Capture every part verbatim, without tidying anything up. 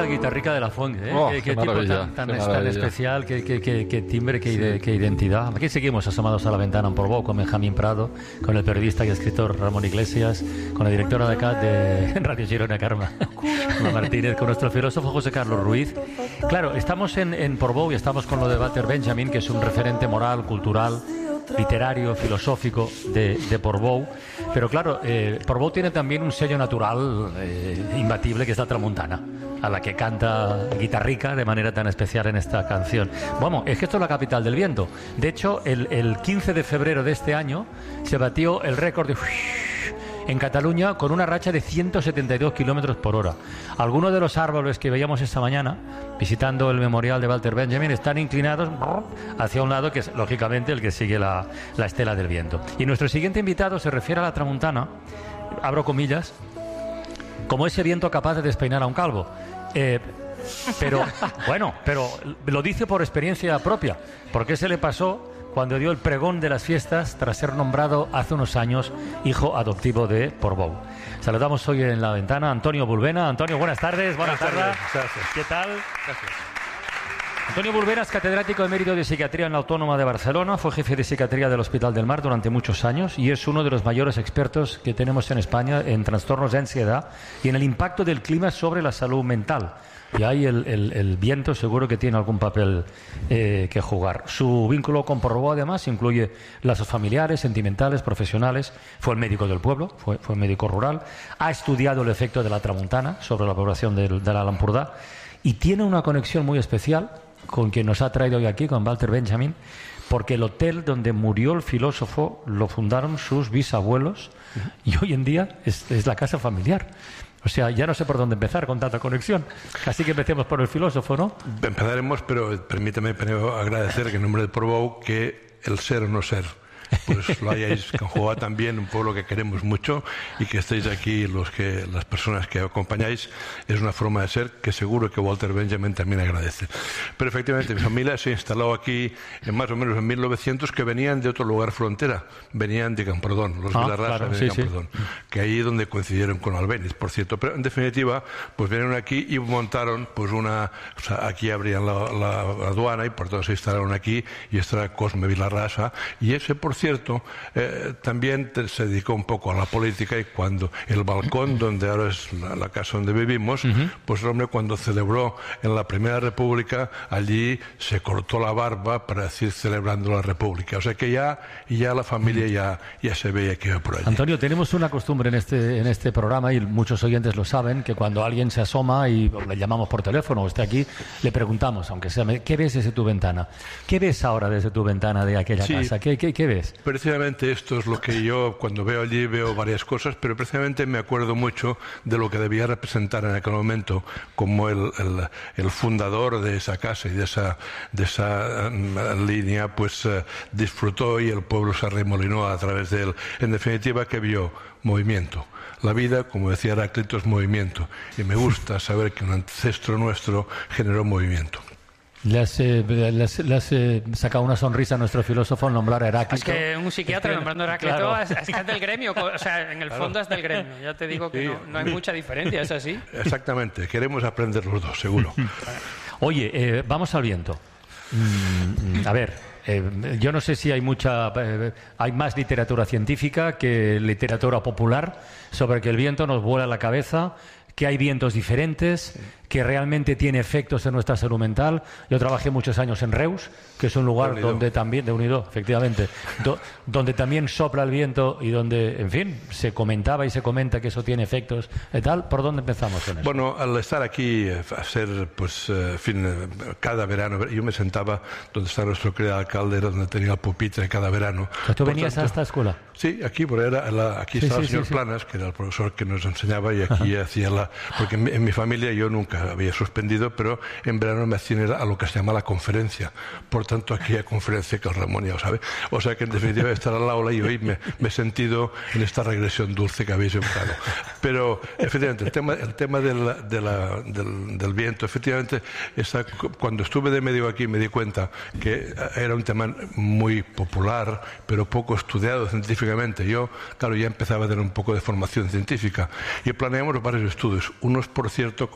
guitarrica de la Font, ¿eh? Oh, qué, qué qué tipo maravilla, tan, tan, qué tan maravilla. especial, qué, qué, qué, qué timbre, qué, ide- qué identidad. Aquí seguimos asomados a la ventana en Portbou con Benjamín Prado, con el periodista y escritor Ramón Iglesias, con la directora de acá de Radio Girona, Carma Carma Martínez, con nuestro filósofo José Carlos Ruiz. Claro, estamos en, en Portbou y estamos con lo de Walter Benjamin, que es un referente moral, cultural, literario, filosófico de, de Portbou. Pero claro, eh, Portbou tiene también un sello natural eh, imbatible, que es la tramuntana, a la que canta Guitarrica de manera tan especial en esta canción. Bueno, es que esto es la capital del viento. De hecho, el, el quince de febrero de este año se batió el récord de en Cataluña con una racha de ciento setenta y dos kilómetros por hora. Algunos de los árboles que veíamos esta mañana, visitando el memorial de Walter Benjamin, están inclinados hacia un lado, que es lógicamente el que sigue la, la estela del viento. Y nuestro siguiente invitado se refiere a la tramuntana, abro comillas, como ese viento capaz de despeinar a un calvo. Eh, pero, bueno, pero lo dice por experiencia propia, porque se le pasó cuando dio el pregón de las fiestas tras ser nombrado hace unos años hijo adoptivo de Portbou. Saludamos hoy en la ventana a Antonio Bulbena. Antonio, buenas tardes. Buenas, buenas tardes. Gracias. ¿Qué tal? Gracias. Antonio Bulbena es catedrático emérito de psiquiatría en la Autónoma de Barcelona, fue jefe de psiquiatría del Hospital del Mar durante muchos años y es uno de los mayores expertos que tenemos en España en trastornos de ansiedad y en el impacto del clima sobre la salud mental. Y ahí el, el, el viento seguro que tiene algún papel eh, que jugar. Su vínculo con Portbou además incluye lazos familiares, sentimentales, profesionales. Fue el médico del pueblo, fue, fue médico rural. Ha estudiado el efecto de la tramuntana sobre la población del, de la Lampurdá y tiene una conexión muy especial con quien nos ha traído hoy aquí, con Walter Benjamin, porque el hotel donde murió el filósofo lo fundaron sus bisabuelos y hoy en día es, es la casa familiar. O sea, ya no sé por dónde empezar con tanta conexión. Así que empecemos por el filósofo, ¿no? Empezaremos, pero permítame primero agradecer que en nombre de Portbou que el ser o no ser pues lo hayáis conjugado también, un pueblo que queremos mucho, y que estéis aquí los que las personas que acompañáis. Es una forma de ser que seguro que Walter Benjamin también agradece. Pero efectivamente mi familia se instaló aquí en más o menos en mil novecientos, que venían de otro lugar frontera, venían de Camprodón, los ah, Vilarrasa claro, de sí, Camprodón, sí. que ahí es donde coincidieron con Albéniz, por cierto. Pero en definitiva, pues vinieron aquí y montaron pues una, o sea, aquí abrían la, la, la aduana y por todo se instalaron aquí, y esta era Cosme Vilarrasa, y ese, por cierto, eh, también te, se dedicó un poco a la política, y cuando el balcón donde ahora es la, la casa donde vivimos, uh-huh. pues el hombre, cuando celebró en la Primera República, allí se cortó la barba para decir celebrando la República. O sea que ya, ya la familia ya, ya se veía que iba por allí. Antonio, tenemos una costumbre en este, en este programa, y muchos oyentes lo saben, que cuando alguien se asoma y le llamamos por teléfono o está aquí, le preguntamos, aunque sea, ¿qué ves desde tu ventana? ¿Qué ves ahora desde tu ventana de aquella sí. casa? ¿Qué, qué, qué ves? Precisamente esto es lo que yo, cuando veo allí, veo varias cosas, pero precisamente me acuerdo mucho de lo que debía representar en aquel momento como el, el, el fundador de esa casa y de esa, de esa um, línea, pues uh, disfrutó, y el pueblo se arremolinó a través de él. En definitiva, que vio movimiento. La vida, como decía Heráclito, es movimiento, y me gusta saber que un ancestro nuestro generó movimiento. Le has, eh, le has, le has eh, sacado una sonrisa a nuestro filósofo al nombrar a Heráclito. Es que un psiquiatra este, nombrando a Heráclito claro. es, es que es del gremio, o sea, en el claro. fondo es del gremio. Ya te digo que sí. no, no hay mucha diferencia, ¿es así? Exactamente, queremos aprender los dos, seguro. Oye, eh, vamos al viento. Mm, a ver, eh, yo no sé si hay mucha, eh, hay más literatura científica que literatura popular sobre que el viento nos vuela la cabeza, que hay vientos diferentes, sí. que realmente tiene efectos en nuestra salud mental. Yo trabajé muchos años en Reus, que es un lugar de donde también, de Unido, efectivamente, do, donde también sopla el viento y donde, en fin, se comentaba y se comenta que eso tiene efectos y tal. ¿Por dónde empezamos con eso? Bueno, al estar aquí, a ser, pues, en fin, cada verano, yo me sentaba donde está nuestro querido alcalde, donde tenía el pupitre cada verano. ¿Tú venías tanto, a esta escuela? Sí, aquí, por era la, aquí sí, estaba sí, el señor sí, Planas, sí. que era el profesor que nos enseñaba, y aquí Ajá. hacía la... Porque en mi, en mi familia yo nunca había suspendido, pero en verano me hacían a lo que se llama la conferencia. Por tanto, aquella conferencia que el Ramón ya sabe. O sea que, en definitiva, estar al aula, y hoy me, me he sentido en esta regresión dulce que habéis empezado. Pero, efectivamente, el tema, el tema de la, de la, del, del viento, efectivamente, esa, cuando estuve de medio aquí me di cuenta que era un tema muy popular, pero poco estudiado científicamente. Yo, claro, ya empezaba a tener un poco de formación científica, y planeamos varios estudios, unos, por cierto, con los franceses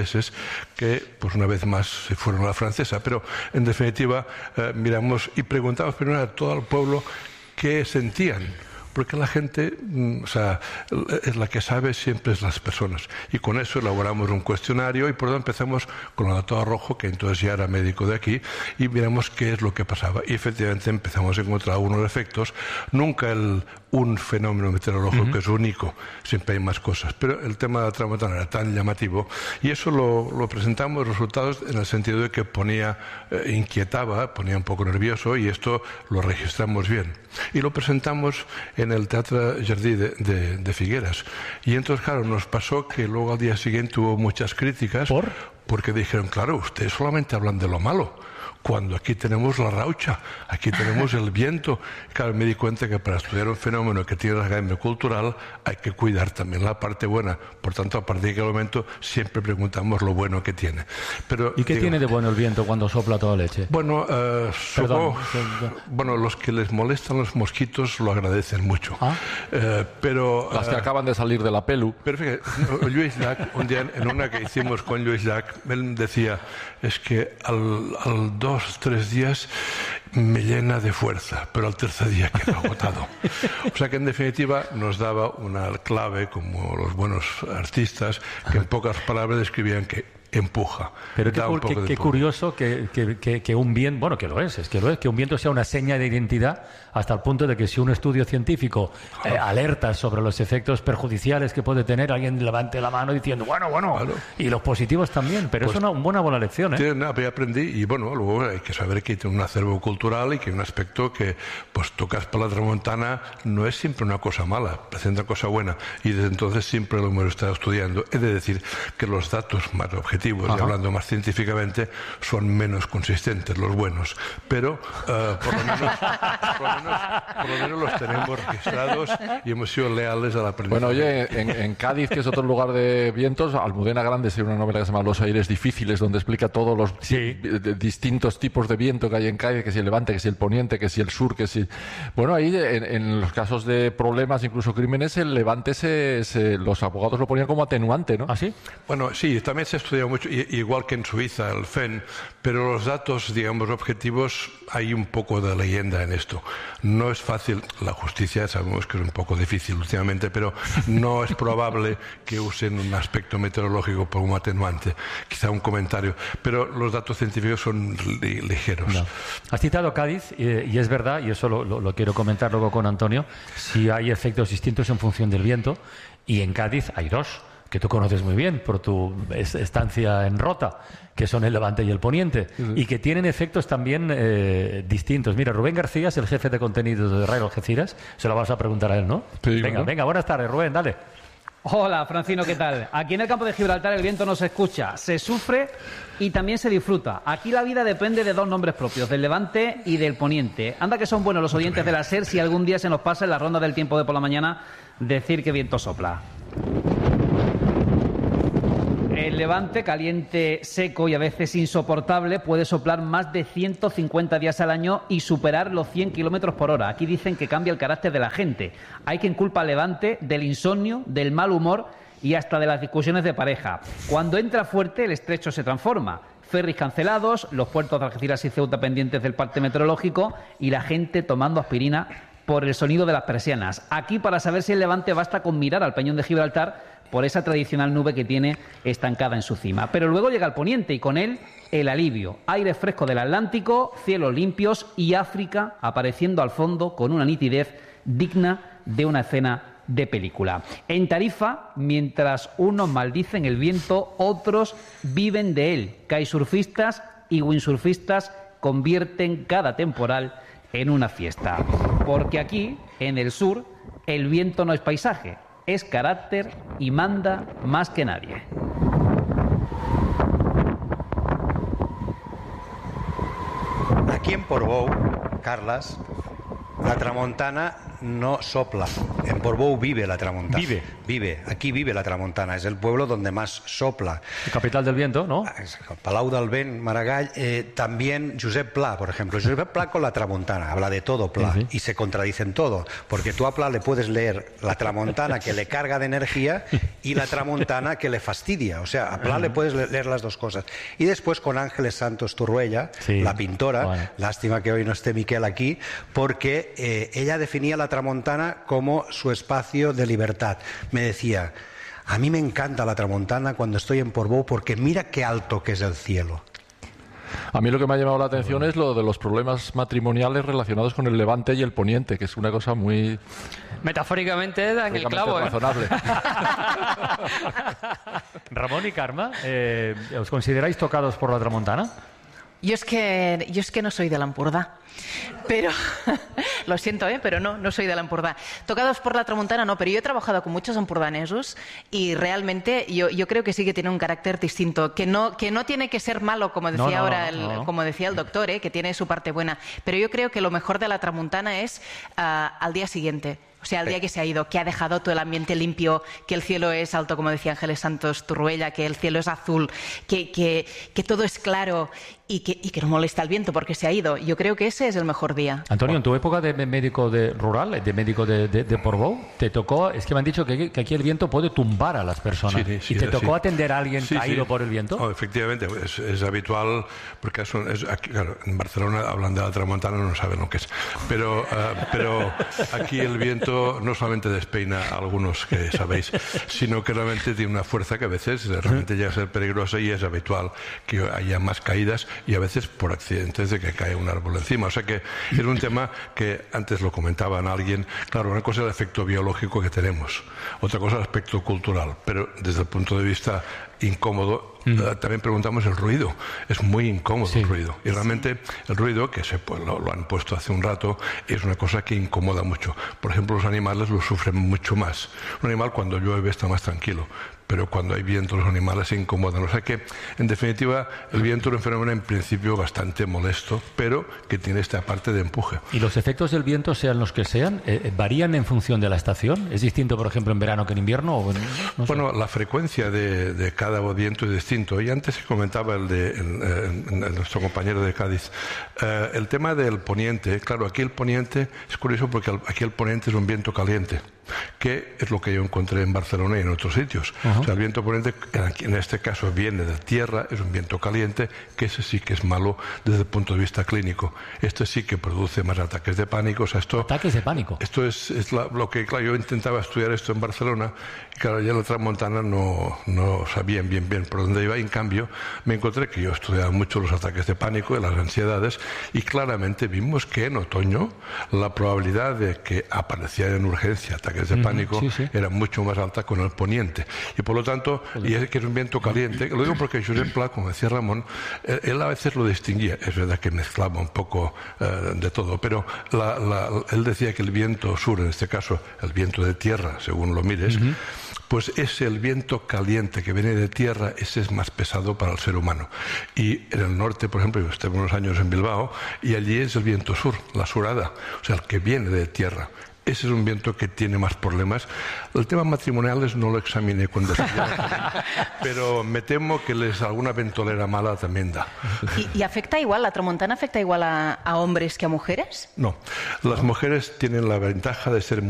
franceses que, pues una vez más, se fueron a la francesa. Pero, en definitiva, eh, miramos y preguntamos primero a todo el pueblo qué sentían. Porque la gente, o sea, es la que sabe siempre es las personas. Y con eso elaboramos un cuestionario y por lo tanto empezamos con el doctor Rojo, que entonces ya era médico de aquí, y miramos qué es lo que pasaba. Y efectivamente empezamos a encontrar unos efectos. Nunca el, un fenómeno meteorológico uh-huh. que es único, siempre hay más cosas. Pero el tema de la tramontana era tan llamativo y eso lo, lo presentamos, resultados, en el sentido de que ponía, eh, inquietaba, ponía un poco nervioso y esto lo registramos bien. Y lo presentamos en el Teatro Jardí de, de, de Figueras. Y entonces, claro, nos pasó que luego al día siguiente hubo muchas críticas. ¿Por? Porque dijeron, claro, ustedes solamente hablan de lo malo, cuando aquí tenemos la raucha, aquí tenemos el viento. Claro, me di cuenta que para estudiar un fenómeno que tiene rasgamento cultural hay que cuidar también la parte buena. Por tanto, a partir de aquel momento siempre preguntamos lo bueno que tiene. Pero, ¿y qué digo, tiene de bueno el viento cuando sopla toda leche? Bueno, uh, supongo, bueno, los que les molestan los mosquitos lo agradecen mucho. ¿Ah? Uh, pero las que uh, acaban de salir de la pelu. Pero fíjate, Lluís Llach, un día en una que hicimos con Lluís Llach, él decía, es que al, al dos, tres días me llena de fuerza, pero al tercer día quedo agotado. O sea que en definitiva nos daba una clave, como los buenos artistas, que en pocas palabras describían que empuja. Pero qué, qué, qué curioso que, que, que, que un viento, bueno, que lo es, es que lo es, que un viento sea una seña de identidad hasta el punto de que si un estudio científico eh, alerta sobre los efectos perjudiciales que puede tener, alguien levante la mano diciendo, bueno, bueno, claro. Y los positivos también, pero pues es una buena buena lección, ¿eh? Tiene, nada, aprendí y bueno, luego hay que saber que tiene un acervo cultural y que hay un aspecto que, pues, tocas para la tramontana no es siempre una cosa mala, presenta cosa buena y desde entonces siempre lo hemos estado estudiando. He de decir que los datos más objetivos y hablando más científicamente son menos consistentes, los buenos, pero uh, por, lo menos, por, lo menos, por lo menos los tenemos registrados y hemos sido leales a la aprendizaje. Bueno, oye, en, en Cádiz, que es otro lugar de vientos, Almudena Grandes tiene una novela que se llama Los aires difíciles, donde explica todos los sí. distintos tipos de viento que hay en Cádiz, que si el levante, que si el poniente, que si el sur, que si... Bueno, ahí en, en los casos de problemas, incluso crímenes, el levante se, se, los abogados lo ponían como atenuante, ¿no? ¿Ah, sí? Bueno, sí, también se estudia mucho, igual que en Suiza, el F E N, pero los datos, digamos, objetivos, hay un poco de leyenda en esto. No es fácil, la justicia sabemos que es un poco difícil últimamente, pero no es probable que usen un aspecto meteorológico como atenuante. Quizá un comentario, pero los datos científicos son li ligeros. No. Has citado Cádiz, eh, y es verdad, y eso lo, lo, lo quiero comentar luego con Antonio, si hay efectos distintos en función del viento, y en Cádiz hay dos, que tú conoces muy bien por tu estancia en Rota, que son el levante y el poniente, uh-huh. y que tienen efectos también eh, distintos. Mira, Rubén García es el jefe de contenidos de Radio Algeciras, se lo vas a preguntar a él, ¿no? Sí, venga, ¿no? venga, buenas tardes, Rubén, dale. Hola, Francino, ¿qué tal? Aquí en el campo de Gibraltar el viento no se escucha, se sufre y también se disfruta. Aquí la vida depende de dos nombres propios, del levante y del poniente. Anda que son buenos los oyentes de la SER si algún día se nos pasa en la ronda del tiempo de por la mañana decir que viento sopla. El levante, caliente, seco y a veces insoportable, puede soplar más de ciento cincuenta días al año y superar los cien kilómetros por hora. Aquí dicen que cambia el carácter de la gente. Hay quien culpa al levante del insomnio, del mal humor y hasta de las discusiones de pareja. Cuando entra fuerte, el estrecho se transforma. Ferries cancelados, los puertos de Algeciras y Ceuta pendientes del parte meteorológico y la gente tomando aspirina por el sonido de las persianas. Aquí, para saber si el levante, basta con mirar al Peñón de Gibraltar por esa tradicional nube que tiene estancada en su cima. Pero luego llega el poniente y con él el alivio. Aire fresco del Atlántico, cielos limpios y África apareciendo al fondo con una nitidez digna de una escena de película. En Tarifa, mientras unos maldicen el viento, otros viven de él. Kitesurfistas y windsurfistas convierten cada temporal en una fiesta. Porque aquí, en el sur, el viento no es paisaje, es carácter y manda más que nadie. Aquí en Portbou, Carles, la tramontana no sopla. En Portbou vive la tramontana. Vive. Vive. Aquí vive la tramontana. Es el pueblo donde más sopla. Capital del viento, ¿no? Palau del Vent, Maragall. Eh, también Josep Pla, por ejemplo. Josep Pla con la tramontana. Habla de todo Pla. Uh-huh. Y se contradice en todo. Porque tú a Pla le puedes leer la tramontana que le carga de energía y la tramontana que le fastidia. O sea, a Pla uh-huh. le puedes leer las dos cosas. Y después con Ángeles Santos Turruella, sí. la pintora. Bueno. Lástima que hoy no esté Miquel aquí, porque eh, ella definía la tramontana como su espacio de libertad. Me decía, a mí me encanta la tramontana cuando estoy en Portbou porque mira qué alto que es el cielo. A mí lo que me ha llamado la atención es lo de los problemas matrimoniales relacionados con el levante y el poniente, que es una cosa muy... Metafóricamente da en el clavo, ¿eh? Razonable. Ramón y Carme, eh, ¿os consideráis tocados por la tramontana? Yo es que yo es que no soy de l'Empordà, pero lo siento, ¿eh? pero no, no soy de l'Empordà. Tocados por la tramontana no, pero yo he trabajado con muchos empordanesos y realmente yo, yo creo que sí que tiene un carácter distinto, que no que no tiene que ser malo, como decía no, no, ahora, no, no. El, como decía el doctor, ¿eh? que tiene su parte buena. Pero yo creo que lo mejor de la tramontana es uh, al día siguiente. O sea, el día que se ha ido, que ha dejado todo el ambiente limpio, que el cielo es alto, como decía Ángeles Santos Turruella, que el cielo es azul, que, que, que todo es claro y que, y que no molesta el viento porque se ha ido. Yo creo que ese es el mejor día. Antonio, en tu época de médico de rural, de médico de, de, de Portbou, te tocó, es que me han dicho que, que aquí el viento puede tumbar a las personas. Sí, sí, ¿Y te tocó sí. atender a alguien sí, caído sí. por el viento? Oh, efectivamente, es, es habitual, porque es, es, aquí, claro, en Barcelona hablan de la tramontana, no saben lo que es. Pero, uh, pero aquí el viento no solamente despeina a algunos que sabéis, sino que realmente tiene una fuerza que a veces realmente llega a ser peligrosa y es habitual que haya más caídas y a veces por accidentes de que cae un árbol encima. O sea que es un tema que antes lo comentaban alguien. Claro, una cosa es el efecto biológico que tenemos, otra cosa es el aspecto cultural, pero desde el punto de vista incómodo, mm. uh, también preguntamos el ruido. Es muy incómodo sí. el ruido. Y realmente el ruido, que se, pues, lo, lo han puesto hace un rato, es una cosa que incomoda mucho. Por ejemplo, los animales lo sufren mucho más. Un animal cuando llueve está más tranquilo, pero cuando hay viento los animales se incomodan. O sea que, en definitiva, el viento es un fenómeno en principio bastante molesto, pero que tiene esta parte de empuje. ¿Y los efectos del viento, sean los que sean, eh, varían en función de la estación? ¿Es distinto, por ejemplo, en verano que en invierno? O en, no sé. Bueno, la frecuencia de, de cada viento es distinto. Y antes se comentaba el de el, el, el, nuestro compañero de Cádiz. Eh, el tema del poniente, claro, aquí el poniente es curioso porque aquí el poniente es un viento caliente, que es lo que yo encontré en Barcelona y en otros sitios. Uh-huh. O sea, el viento poniente, en este caso, viene de tierra, es un viento caliente, que ese sí que es malo desde el punto de vista clínico. Este sí que produce más ataques de pánico. O sea, esto, ¿Ataques de pánico? Esto es, es la, lo que, claro, yo intentaba estudiar esto en Barcelona, y claro, ya en la tramontana no, no sabían bien bien por dónde iba, y en cambio me encontré que yo estudiaba mucho los ataques de pánico y las ansiedades, y claramente vimos que en otoño la probabilidad de que aparecieran en urgencia ataques de pánico sí, sí. era mucho más alta con el poniente. Y por lo tanto, y es que es un viento caliente, lo digo porque Josep Pla, como decía Ramón, él a veces lo distinguía, es verdad que mezclaba un poco eh, de todo, pero la, la, él decía que el viento sur, en este caso el viento de tierra, según lo mires, uh-huh. pues es el viento caliente que viene de tierra, ese es más pesado para el ser humano. Y en el norte, por ejemplo, yo estuve unos años en Bilbao, y allí es el viento sur, la surada, o sea, el que viene de tierra. Ese es un viento que tiene más problemas. El tema matrimoniales no lo examiné con detalles, pero me temo que les alguna ventolera mala también da. ¿Y, y afecta igual, la tramontana afecta igual a, a hombres que a mujeres? No, las mujeres tienen la ventaja de ser